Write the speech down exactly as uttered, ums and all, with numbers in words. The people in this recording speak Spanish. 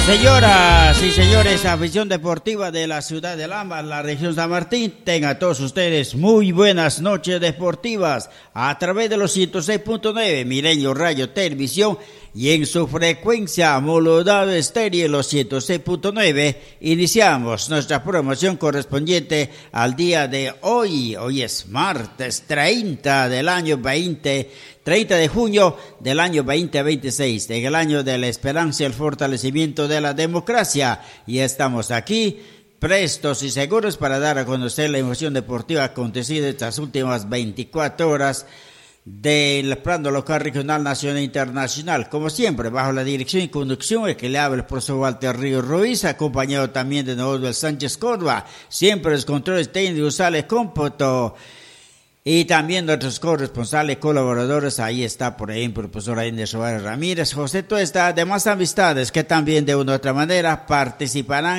Señoras y señores, afición deportiva de la ciudad de Lama, la región San Martín, tengan todos ustedes muy buenas noches deportivas a través de los ciento seis punto nueve Milenio Radio Televisión y en su frecuencia modulado estéreo los ciento seis punto nueve. Iniciamos nuestra promoción correspondiente al día de hoy. Hoy es martes treinta del año veinte treinta de junio del año veinte veintiséis, en el año de la esperanza y el fortalecimiento de la democracia. Y estamos aquí prestos y seguros para dar a conocer la información deportiva acontecida estas últimas veinticuatro horas del plano local, regional, nacional e internacional. Como siempre, bajo la dirección y conducción, el que le habla el profesor Walter Río Ruiz, acompañado también de Oswald Sánchez Córdoba. Siempre los controles técnicos sale cómputo. Y también nuestros corresponsales, colaboradores, ahí está, por ejemplo, el profesor Ainde Suárez Ramírez, José Tuesta, demás amistades que también de una u otra manera participarán